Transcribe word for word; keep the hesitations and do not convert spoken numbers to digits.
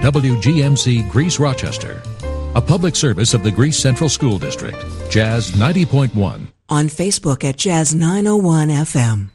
W G M C Greece Rochester. A public service of the Greece Central School District. Jazz ninety point one. On Facebook at Jazz nine oh one F M.